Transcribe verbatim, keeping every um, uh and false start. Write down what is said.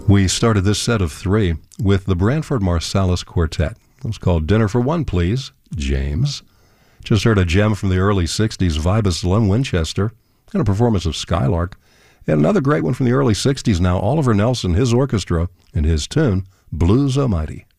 We started this set of three with the Branford Marsalis Quartet. It was called Dinner for One, Please, James. Just heard a gem from the early sixties, Vibus Lem Winchester, and a performance of Skylark. And another great one from the early sixties now, Oliver Nelson, his orchestra, and his tune, Blues Almighty.